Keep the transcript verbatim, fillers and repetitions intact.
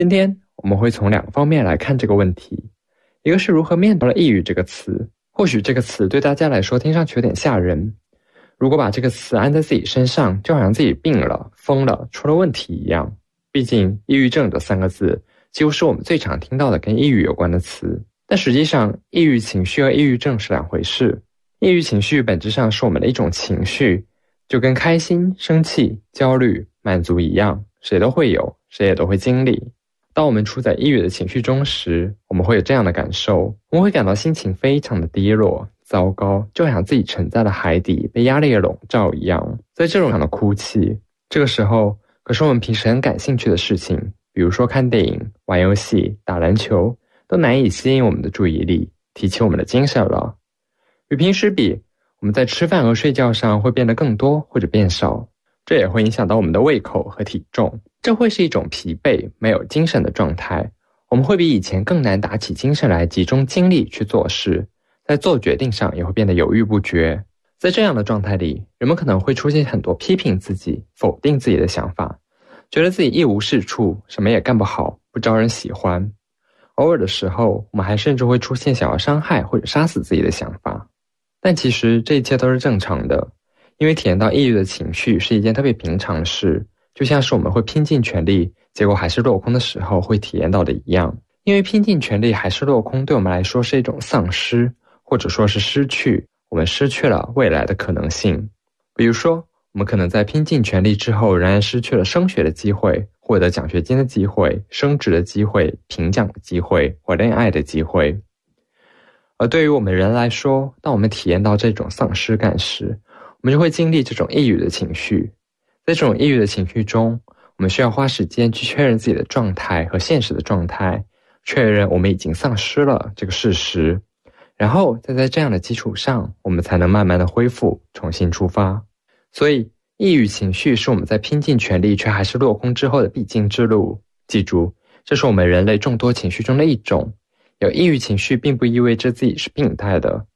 今天我们会从两个方面来看这个问题，一个是如何面对了抑郁这个词。或许这个词对大家来说听上去有点吓人，如果把这个词按在自己身上，就好像自己病了、疯了、出了问题一样。毕竟抑郁症这三个字几乎是我们最常听到的跟抑郁有关的词，但实际上抑郁情绪和抑郁症是两回事。抑郁情绪本质上是我们的一种情绪，就跟开心、生气、焦虑、满足一样，谁都会有，谁也都会经历。当我们处在抑郁的情绪中时，我们会有这样的感受，我们会感到心情非常的低落、糟糕，就好像自己沉在了海底，被压力给笼罩一样。在这种样的哭泣，这个时候可是我们平时很感兴趣的事情，比如说看电影、玩游戏、打篮球，都难以吸引我们的注意力，提起我们的精神了。与平时比，我们在吃饭和睡觉上会变得更多或者变少，这也会影响到我们的胃口和体重。这会是一种疲惫、没有精神的状态，我们会比以前更难打起精神来集中精力去做事，在做决定上也会变得犹豫不决。在这样的状态里，人们可能会出现很多批评自己、否定自己的想法，觉得自己一无是处，什么也干不好，不招人喜欢。偶尔的时候，我们还甚至会出现想要伤害或者杀死自己的想法。但其实这一切都是正常的，因为体验到抑郁的情绪是一件特别平常的事，就像是我们会拼尽全力，结果还是落空的时候会体验到的一样。因为拼尽全力还是落空，对我们来说是一种丧失，或者说是失去，我们失去了未来的可能性。比如说，我们可能在拼尽全力之后，仍然失去了升学的机会、获得奖学金的机会、升职的机会、评奖的机会或恋爱的机会。而对于我们人来说，当我们体验到这种丧失感时，我们就会经历这种抑郁的情绪。在这种抑郁的情绪中，我们需要花时间去确认自己的状态和现实的状态，确认我们已经丧失了这个事实，然后再在这样的基础上，我们才能慢慢的恢复，重新出发。所以抑郁情绪是我们在拼尽全力却还是落空之后的必经之路。记住，这是我们人类众多情绪中的一种。有抑郁情绪并不意味着自己是病态的，